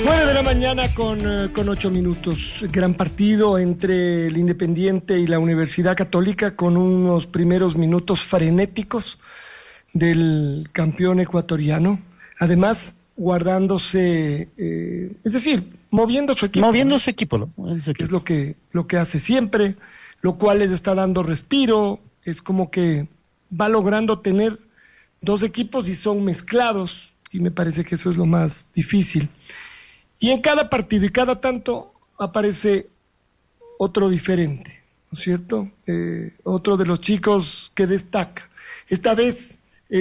9 de la mañana con 8 minutos. Gran partido entre el Independiente y la Universidad Católica, con unos primeros minutos frenéticos del campeón ecuatoriano. Además, guardándose, es decir, moviendo su equipo. Moviendo su equipo, ¿no? Es lo que hace siempre, lo cual les está dando respiro. Es como que va logrando tener dos equipos y son mezclados, y me parece que eso es lo más difícil. Y en cada partido y cada tanto aparece otro diferente, ¿no es cierto? Otro de los chicos que destaca. Esta vez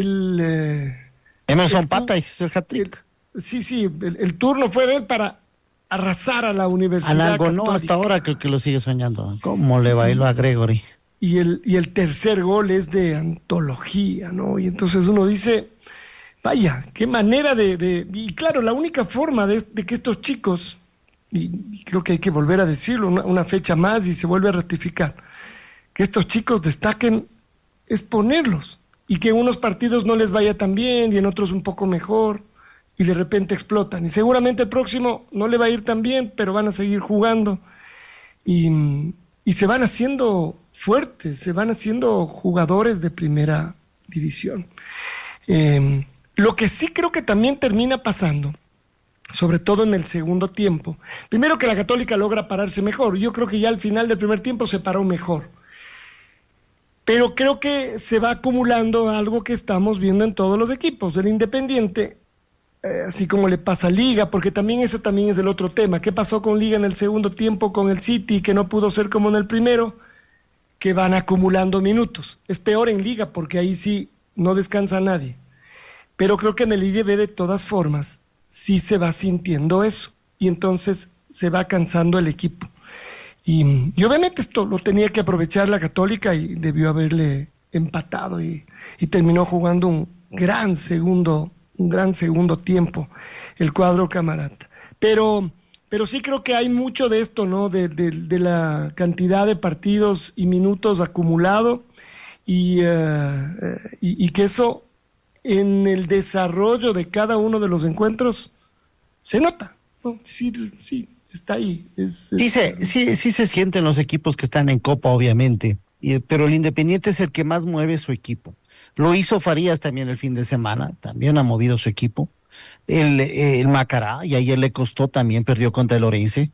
Emerson Pata hizo el hat-trick. Sí, el turno fue de él para arrasar a la Universidad Católica. No, hasta ahora creo que lo sigue soñando. ¿Cómo le bailó a Gregory? Y el tercer gol es de antología, ¿no? Y entonces uno dice, vaya, qué manera y claro, la única forma de que estos chicos, y creo que hay que volver a decirlo, una fecha más y se vuelve a ratificar, que estos chicos destaquen, es ponerlos, y que en unos partidos no les vaya tan bien y en otros un poco mejor, y de repente explotan. Y seguramente el próximo no le va a ir tan bien, pero van a seguir jugando, y se van haciendo fuertes, se van haciendo jugadores de primera división. Lo que sí creo que también termina pasando, sobre todo en el segundo tiempo, primero que la Católica logra pararse mejor. Yo creo que ya al final del primer tiempo se paró mejor. Pero creo que se va acumulando algo que estamos viendo en todos los equipos. El Independiente, así como le pasa a Liga, porque también eso también es del otro tema. ¿Qué pasó con Liga en el segundo tiempo con el City, que no pudo ser como en el primero? Que van acumulando minutos. Es peor en Liga porque ahí sí no descansa nadie. Pero creo que en el IDB de todas formas sí se va sintiendo eso, y entonces se va cansando el equipo. Y obviamente esto lo tenía que aprovechar la Católica y debió haberle empatado y terminó jugando un gran segundo tiempo el cuadro camarata. Pero sí creo que hay mucho de esto, ¿no? De la cantidad de partidos y minutos acumulado, y que eso en el desarrollo de cada uno de los encuentros se nota, ¿no? Sí, está ahí. Sí se sienten los equipos que están en Copa, obviamente, pero el Independiente es el que más mueve su equipo. Lo hizo Farías también el fin de semana, también ha movido su equipo. El Macará, y ayer le costó también, perdió contra el Orense.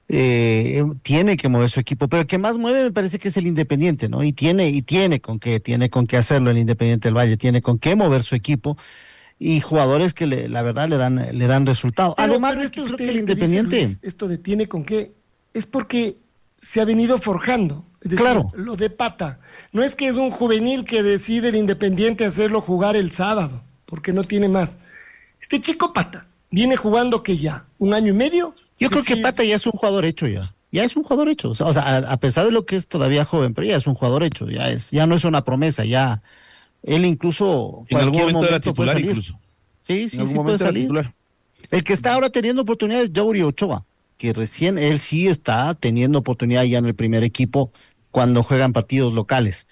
Tiene que mover su equipo, pero el que más mueve me parece que es el Independiente, ¿no? Y tiene con qué hacerlo el Independiente del Valle, tiene con qué mover su equipo, y jugadores que la verdad le dan resultado. Además, creo que el Independiente, Luis, esto de tiene con qué, es porque se ha venido forjando. Es decir, claro, lo de Pata, no es que es un juvenil que decide el Independiente hacerlo jugar el sábado, porque no tiene más. Este chico Pata viene jugando que ya, 1 año y medio. Yo creo que Pata ya es un jugador hecho ya. Ya es un jugador hecho. O sea, a pesar de lo que es todavía joven, pero ya es un jugador hecho. Ya no es una promesa. Ya él incluso en algún momento era titular incluso. Sí, puede salir. El que está ahora teniendo oportunidad es Jory Ochoa, que recién él sí está teniendo oportunidad ya en el primer equipo cuando juegan partidos locales.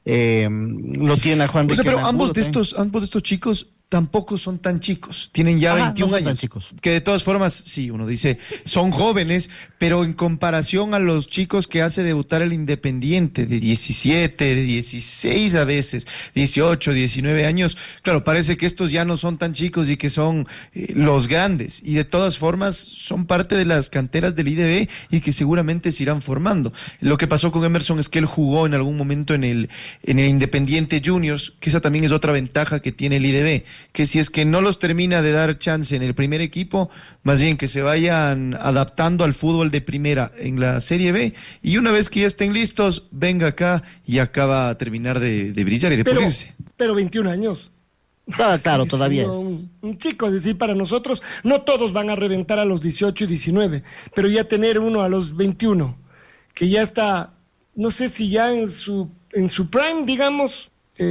Lo tiene a Juan Riquelme. Pero ambos de estos chicos tampoco son tan chicos, tienen ya 21 años, que de todas formas, sí, uno dice, son jóvenes, pero en comparación a los chicos que hace debutar el Independiente, de 17, de 16 a veces, 18, 19 años, claro, parece que estos ya no son tan chicos y que son los grandes, y de todas formas son parte de las canteras del IDB y que seguramente se irán formando. Lo que pasó con Emerson es que él jugó en algún momento en el Independiente Juniors, que esa también es otra ventaja que tiene el IDB, que si es que no los termina de dar chance en el primer equipo, más bien que se vayan adaptando al fútbol de primera en la Serie B, y una vez que ya estén listos, venga acá y acaba a terminar de brillar y de pulirse. Pero 21 años. Claro, todavía es. Un chico, es decir, para nosotros, no todos van a reventar a los 18 y 19, pero ya tener uno a los 21, que ya está, no sé si ya en su prime, digamos,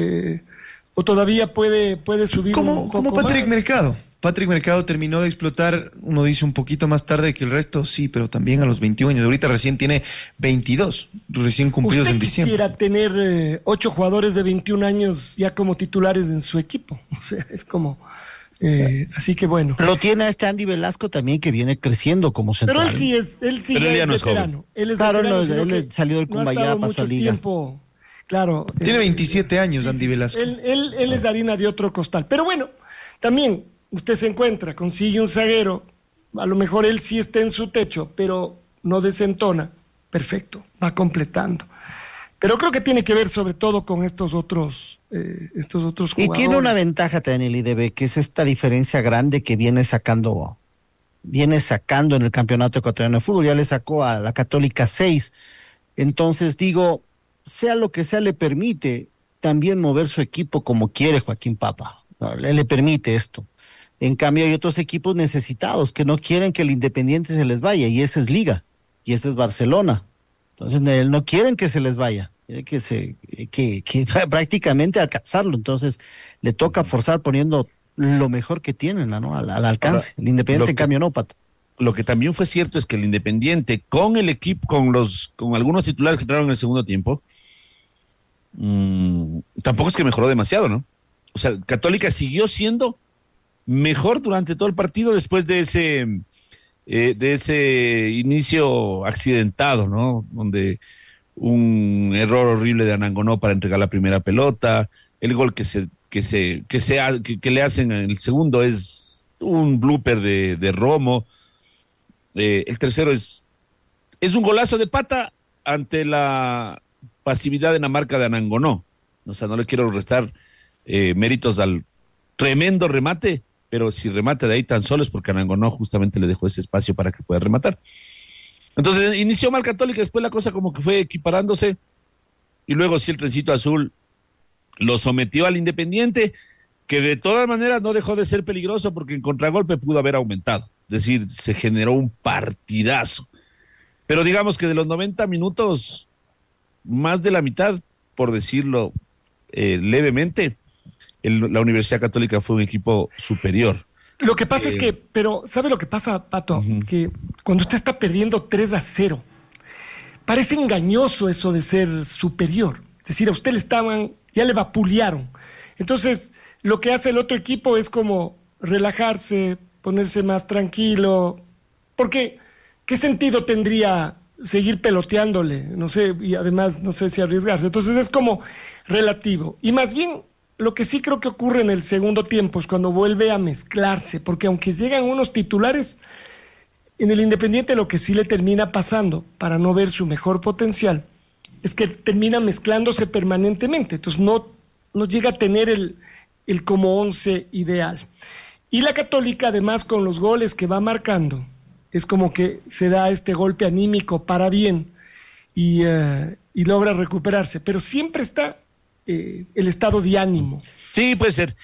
o todavía puede subir como Patrick más. Patrick Mercado terminó de explotar, uno dice un poquito más tarde que el resto, sí, pero también a los 21 años. Ahorita recién tiene 22, recién cumplidos en diciembre. ¿Usted quisiera tener 8 jugadores de 21 años ya como titulares en su equipo? O sea, es como Así que bueno. Lo tiene a este Andy Velasco también, que viene creciendo como central. Pero él sí es veterano. Él es claro, veterano, él salió del Cumbayá, pasó a Liga. Tiempo, claro. Tiene 27 años, Andy Velasco. Él es de harina de otro costal. Pero bueno, también usted se encuentra, consigue un zaguero, a lo mejor él sí está en su techo, pero no desentona. Perfecto, va completando. Pero creo que tiene que ver sobre todo con estos otros jugadores. Y tiene una ventaja también el IDB, que es esta diferencia grande que viene sacando en el Campeonato Ecuatoriano de Fútbol. Ya le sacó a la Católica 6. Entonces digo, sea lo que sea, le permite también mover su equipo como quiere Joaquín Papa. Le permite esto. En cambio hay otros equipos necesitados que no quieren que el Independiente se les vaya, y ese es Liga, y ese es Barcelona. Entonces no quieren que se les vaya, que prácticamente alcanzarlo. Entonces le toca forzar poniendo lo mejor que tienen, ¿no? al alcance. Ahora, el Independiente en cambio no, Pato. Lo que también fue cierto es que el Independiente, con el equipo, con algunos titulares que entraron en el segundo tiempo, tampoco es que mejoró demasiado, ¿no? O sea, Católica siguió siendo mejor durante todo el partido después de ese inicio accidentado, ¿no? Donde un error horrible de Anangonó para entregar la primera pelota, el gol que le hacen en el segundo es un blooper de Romo, el tercero es un golazo de pata ante la pasividad en la marca de Anangonó. O sea, no le quiero restar méritos al tremendo remate, pero si remata de ahí tan solo es porque Anangonó justamente le dejó ese espacio para que pueda rematar. Entonces inició mal Católica, después la cosa como que fue equiparándose, y luego sí el trencito azul lo sometió al Independiente, que de todas maneras no dejó de ser peligroso porque en contragolpe pudo haber aumentado. Es decir, se generó un partidazo. Pero digamos que de los 90 minutos, más de la mitad, por decirlo levemente, la Universidad Católica fue un equipo superior. Lo que pasa es que, pero ¿sabe lo que pasa, Pato? Que cuando usted está perdiendo 3-0, parece engañoso eso de ser superior. Es decir, a usted ya le vapulearon. Entonces, lo que hace el otro equipo es como relajarse, ponerse más tranquilo. Porque, ¿qué sentido tendría seguir peloteándole? No sé, y además no sé si arriesgarse. Entonces es como relativo. Y más bien, lo que sí creo que ocurre en el segundo tiempo es cuando vuelve a mezclarse, porque aunque llegan unos titulares, en el Independiente lo que sí le termina pasando, para no ver su mejor potencial, es que termina mezclándose permanentemente. Entonces no llega a tener el como 11 ideal. Y la Católica, además, con los goles que va marcando, es como que se da este golpe anímico para bien y logra recuperarse, pero siempre está el estado de ánimo. Sí, puede ser.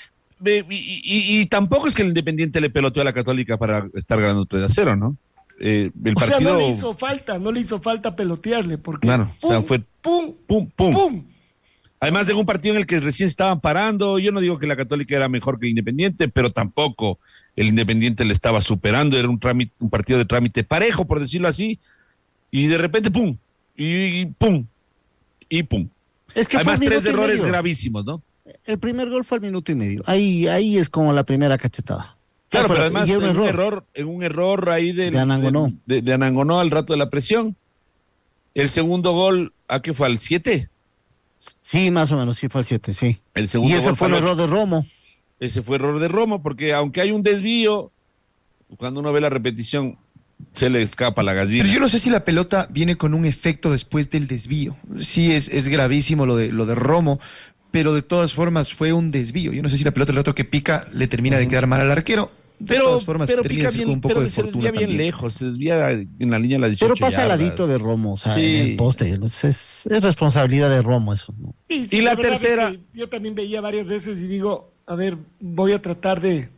Y tampoco es que el Independiente le peloteó a la Católica para estar ganando 3-0, ¿no? No le hizo falta pelotearle, porque claro, pum, o sea, fue pum, pum, pum, pum. Además de un partido en el que recién estaban parando, yo no digo que la Católica era mejor que el Independiente, pero tampoco el Independiente le estaba superando, era un partido de trámite parejo, por decirlo así, y de repente pum, y pum, y pum. Es que además 3 errores gravísimos, ¿no? El primer gol fue al minuto y medio. Ahí es como la primera cachetada. Claro, pero además un error ahí de Anangonó. De Anangonó al rato de la presión. El segundo gol, ¿a qué fue? ¿Al 7? Sí, más o menos, sí fue al 7, sí. El segundo y ese fue el error de Romo. Ese fue error de Romo, porque aunque hay un desvío, cuando uno ve la repetición, se le escapa la gallina. Pero yo no sé si la pelota viene con un efecto después del desvío. Sí, es gravísimo lo de Romo, pero de todas formas fue un desvío. Yo no sé si la pelota el rato que pica le termina de quedar mal al arquero. De todas formas, termina con un poco de fortuna se desvía bien lejos, se desvía en la línea de las 18 pero pasa al yardas. ladito de Romo, o sea, sí. En el poste. Es responsabilidad de Romo eso, ¿no? Sí, y la tercera... Es que yo también veía varias veces y digo, a ver, voy a tratar de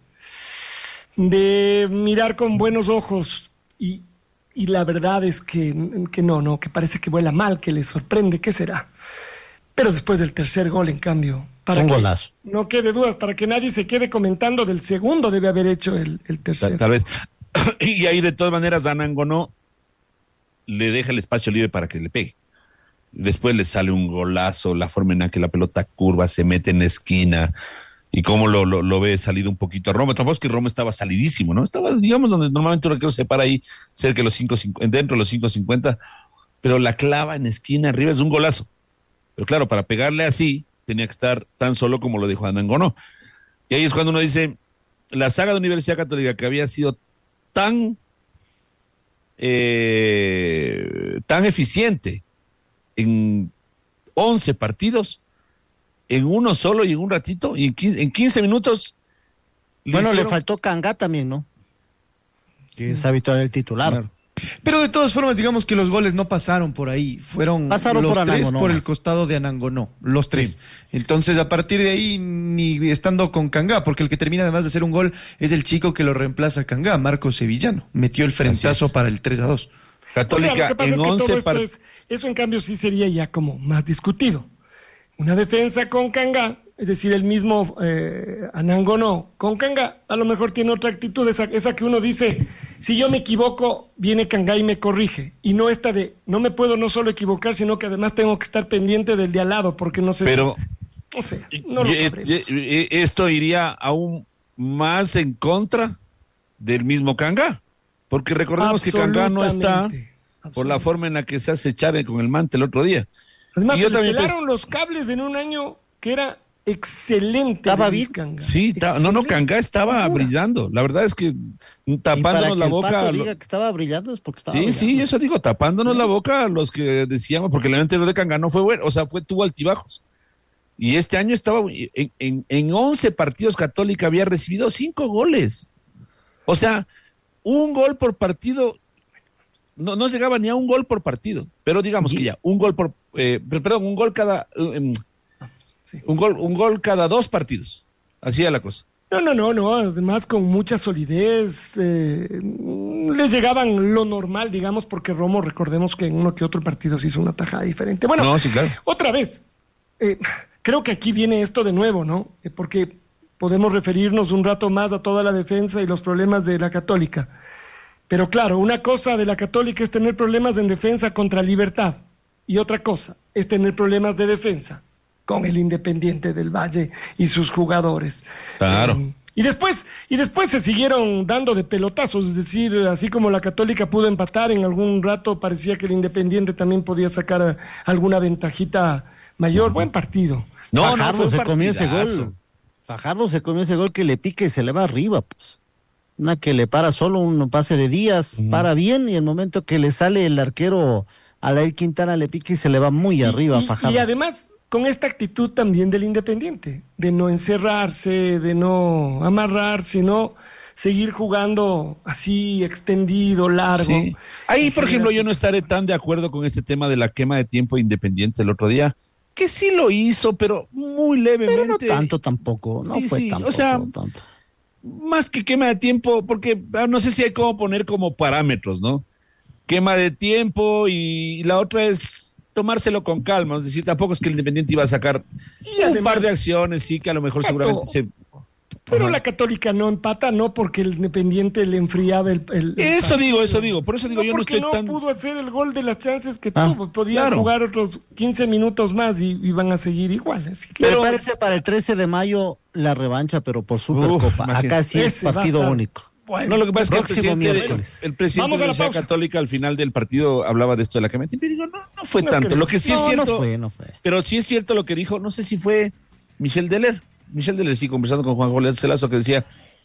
mirar con buenos ojos y la verdad es que no, que parece que vuela mal, que le sorprende, ¿qué será? Pero después del tercer gol, en cambio... Un golazo. No quede dudas, para que nadie se quede comentando del segundo, debe haber hecho el tercero. Tal vez. Y ahí de todas maneras Anangonó le deja el espacio libre para que le pegue. Después le sale un golazo, la forma en la que la pelota curva, se mete en la esquina. y cómo lo ve salido un poquito a Roma. Tampoco es que Roma estaba salidísimo, ¿no? Estaba, digamos, donde normalmente un arquero se para ahí cerca de los 5.50, dentro de los 5.50, pero la clava en esquina arriba es un golazo. Pero claro, para pegarle así, tenía que estar tan solo como lo dijo Anangonó. Y ahí es cuando uno dice, la saga de Universidad Católica que había sido tan eficiente en 11 partidos, en uno solo y en un ratito, y en 15 minutos. Bueno, le faltó Kanga también, ¿no? Que es habitual el titular. Claro. Pero de todas formas, digamos que los goles no pasaron por ahí, pasaron los tres por el costado de Anangonó, los tres. Sí. Entonces, a partir de ahí, ni estando con Kanga, porque el que termina además de hacer un gol es el chico que lo reemplaza a Kanga, Marco Sevillano. Metió el frentazo para el 3-2. Católica, o sea, lo que pasa en 11 es que eso en cambio sí sería ya como más discutido. Una defensa con Kanga, es decir, el mismo Anangonó con Kanga, a lo mejor tiene otra actitud, esa que uno dice, si yo me equivoco, viene Kanga y me corrige, y no esta de, no me puedo no solo equivocar, sino que además tengo que estar pendiente del de al lado, porque no sé pero, si, o sea, no lo sabremos. Esto iría aún más en contra del mismo Kanga, porque recordemos que Kanga no está por la forma en la que se hace echar con el Mante el otro día. Además, se le pelaron los cables en un año que era excelente. Estaba bien. Kanga. Sí, Kanga estaba brillando. La verdad es que tapándonos la boca. Pato diga que estaba brillando es porque estaba brillando. Sí, eso digo, tapándonos la boca a los que decíamos, porque el año anterior de Kanga no fue bueno, o sea, tuvo altibajos. Y este año estaba en 11 partidos Católica había recibido 5 goles. O sea, un gol por partido. No llegaba ni a un gol por partido, pero digamos que ya, un gol cada un gol cada 2 partidos. Así era la cosa. No, además con mucha solidez, les llegaban lo normal, digamos, porque Romo, recordemos que en uno que otro partido se hizo una tajada diferente. Bueno, sí, claro. Otra vez, creo que aquí viene esto de nuevo, ¿no? Porque podemos referirnos un rato más a toda la defensa y los problemas de la Católica. Pero claro, una cosa de la Católica es tener problemas en defensa contra Libertad y otra cosa es tener problemas de defensa con el Independiente del Valle y sus jugadores. Claro. Y después se siguieron dando de pelotazos, es decir, así como la Católica pudo empatar, en algún rato parecía que el Independiente también podía sacar alguna ventajita mayor. Buen partido. Fajardo se comió ese gol. Fajardo se comió ese gol que le pica y se le va arriba, pues. Una que le para solo un pase de Díaz, para bien, y el momento que le sale el arquero Alair Quintana le pica y se le va muy arriba a Fajardo. Y además, con esta actitud también del Independiente, de no encerrarse, de no amarrarse, sino seguir jugando así, extendido, largo. Sí. Ahí, por ejemplo, yo no estaré tan de acuerdo con este tema de la quema de tiempo Independiente el otro día, que sí lo hizo, pero muy levemente. Pero no tanto tampoco, no fue tanto. O sea, tanto. Más que quema de tiempo, porque no sé si hay cómo poner como parámetros, ¿no? Quema de tiempo y la otra es tomárselo con calma, es decir, tampoco es que el Independiente iba a sacar un par de acciones, sí, que a lo mejor seguramente se... Pero la Católica no empata, no porque el Independiente le enfriaba el Eso digo, por eso digo, yo no estoy tan... Porque no pudo hacer el gol de las chances que tuvo, podía jugar otros 15 minutos más y van a seguir igual. Así que... Pero parece para el 13 de mayo la revancha, pero por Supercopa. Acá sí es partido único. Bueno, lo que pasa es que el presidente de la Universidad Católica al final del partido hablaba de esto de la quema de tiempo y digo, no fue tanto. Lo que sí es cierto, no fue. Pero sí es cierto lo que dijo, no sé si fue Michel Deller, sí, conversando con Juan José Celazo, que decía,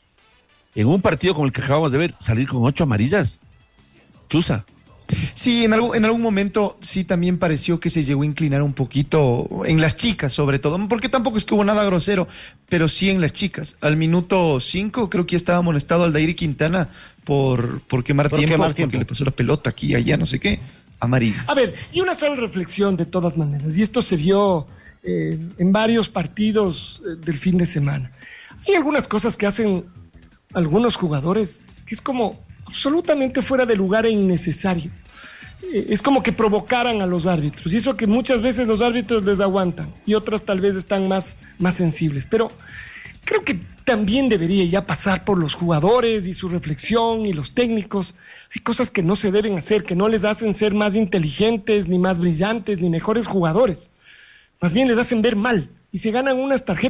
en un partido como el que acabamos de ver, salir con 8 amarillas, chuza. Sí, en algún momento sí también pareció que se llegó a inclinar un poquito en las chicas, sobre todo, porque tampoco es que hubo nada grosero, pero sí en las chicas. Al minuto 5 creo que ya estaba amonestado Aldair Quintana por quemar tiempo, porque le pasó la pelota aquí, allá, no sé qué, amarillo. A ver, y una sola reflexión de todas maneras, y esto se vio en varios partidos del fin de semana. Hay algunas cosas que hacen algunos jugadores que es como absolutamente fuera de lugar e innecesario. Es como que provocaran a los árbitros, y eso que muchas veces los árbitros les aguantan y otras tal vez están más sensibles, pero creo que también debería ya pasar por los jugadores y su reflexión y los técnicos. Hay cosas que no se deben hacer, que no les hacen ser más inteligentes, ni más brillantes, ni mejores jugadores. Más bien les hacen ver mal y se ganan unas tarjetas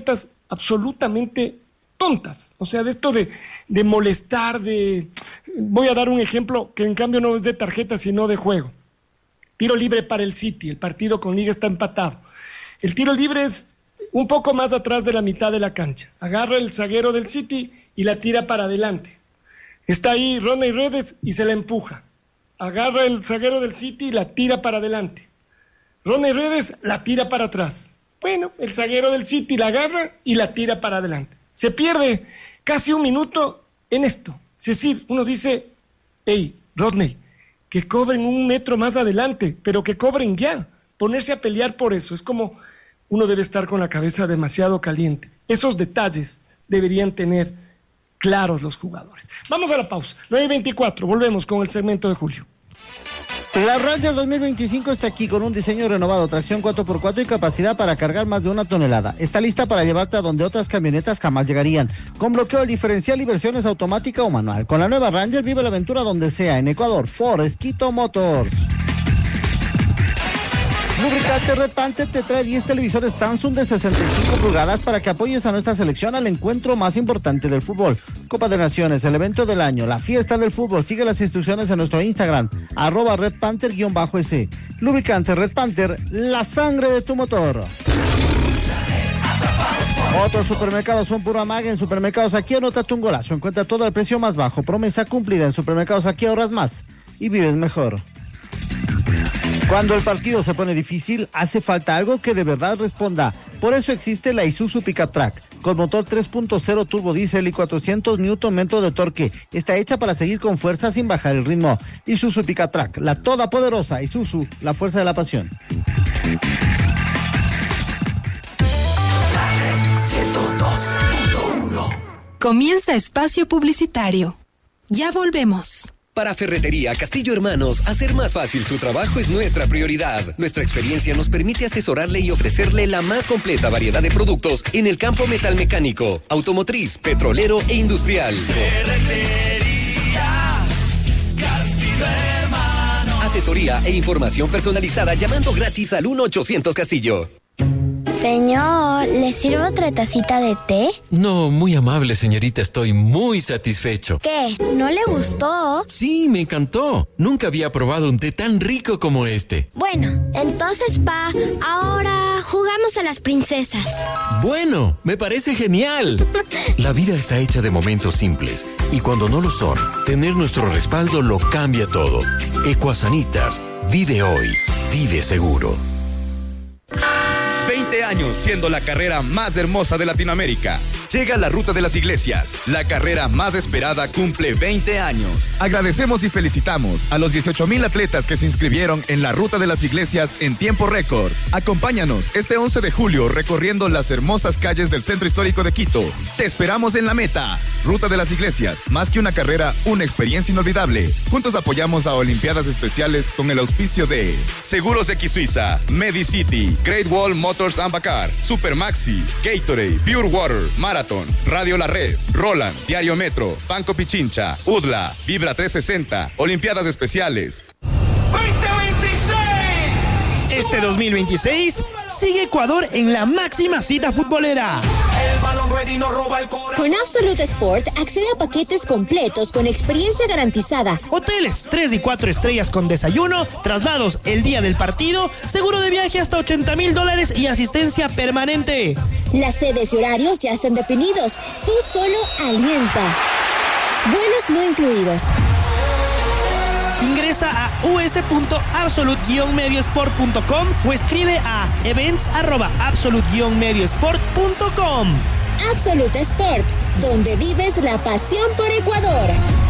absolutamente tontas. O sea, de esto de molestar, voy a dar un ejemplo que en cambio no es de tarjeta, sino de juego. Tiro libre para el City, el partido con Liga está empatado. El tiro libre es un poco más atrás de la mitad de la cancha. Agarra el zaguero del City y la tira para adelante. Está ahí Rodney Redes y se la empuja. Agarra el zaguero del City y la tira para adelante. Rodney Redes la tira para atrás. Bueno, el zaguero del City la agarra y la tira para adelante. Se pierde casi un minuto en esto. Es decir, uno dice, hey, Rodney, que cobren un metro más adelante, pero que cobren ya. Ponerse a pelear por eso. Es como uno debe estar con la cabeza demasiado caliente. Esos detalles deberían tener claros los jugadores. Vamos a la pausa. 9:24. Volvemos con el segmento de Julio. La Ranger 2025 está aquí con un diseño renovado, tracción 4x4 y capacidad para cargar más de 1 tonelada. Está lista para llevarte a donde otras camionetas jamás llegarían, con bloqueo diferencial y versiones automática o manual. Con la nueva Ranger vive la aventura donde sea, en Ecuador. Ford Esquito Motors. Lubricante Red Panther te trae 10 televisores Samsung de 65 pulgadas para que apoyes a nuestra selección al encuentro más importante del fútbol. Copa de Naciones, el evento del año, la fiesta del fútbol. Sigue las instrucciones en nuestro Instagram, @RedPanther_S. Lubricante Red Panther, la sangre de tu motor. Otros supermercados son puro amague. En Supermercados Aquí anótate un golazo. Encuentra todo al precio más bajo. Promesa cumplida. En Supermercados Aquí ahorras más y vives mejor. Cuando el partido se pone difícil, hace falta algo que de verdad responda. Por eso existe la Isuzu Pickup Track, con motor 3.0 turbo diésel y 400 Nm de torque. Está hecha para seguir con fuerza sin bajar el ritmo. Isuzu Pickup Track, la todopoderosa Isuzu, la fuerza de la pasión. Comienza espacio publicitario. Ya volvemos. Para Ferretería Castillo Hermanos, hacer más fácil su trabajo es nuestra prioridad. Nuestra experiencia nos permite asesorarle y ofrecerle la más completa variedad de productos en el campo metalmecánico, automotriz, petrolero e industrial. Ferretería Castillo Hermanos. Asesoría e información personalizada llamando gratis al 1-800 Castillo. Señor, ¿le sirvo otra tacita de té? No, muy amable, señorita. Estoy muy satisfecho. ¿Qué? ¿No le gustó? Sí, me encantó. Nunca había probado un té tan rico como este. Bueno, entonces, ahora jugamos a las princesas. Bueno, me parece genial. La vida está hecha de momentos simples. Y cuando no lo son, tener nuestro respaldo lo cambia todo. Ecuasanitas. Vive hoy. Vive seguro. 20 años siendo la carrera más hermosa de Latinoamérica. Llega la Ruta de las Iglesias. La carrera más esperada cumple 20 años. Agradecemos y felicitamos a los 18,000 atletas que se inscribieron en la Ruta de las Iglesias en tiempo récord. Acompáñanos este 11 de julio recorriendo las hermosas calles del Centro Histórico de Quito. Te esperamos en la meta. Ruta de las Iglesias, más que una carrera, una experiencia inolvidable. Juntos apoyamos a Olimpiadas Especiales con el auspicio de Seguros X Suiza, Medicity, Great Wall Motors and Bacar, Supermaxi, Gatorade, Pure Water, Marathon, Radio La Red, Roland, Diario Metro, Banco Pichincha, UDLA, Vibra 360, Olimpiadas Especiales. 2026. Este 2026 sigue Ecuador en la máxima cita futbolera. El balón ready no roba el corazón. Con Absolute Sport accede a paquetes completos con experiencia garantizada. Hoteles 3 y 4 estrellas con desayuno, traslados el día del partido, seguro de viaje hasta $80,000 y asistencia permanente. Las sedes y horarios ya están definidos. Tú solo alienta. Vuelos no incluidos. Ingresa a us.absolute-mediosport.com o escribe a events@absolute-mediosport.com. Absolute Sport, donde vives la pasión por Ecuador.